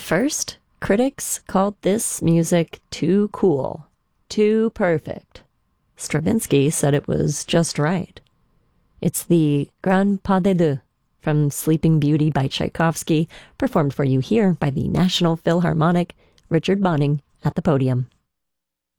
first, critics called this music too cool, too perfect. Stravinsky said it was just right. It's the Grand Pas de Deux from Sleeping Beauty by Tchaikovsky, performed for you here by the National Philharmonic, Richard Bonning at the podium.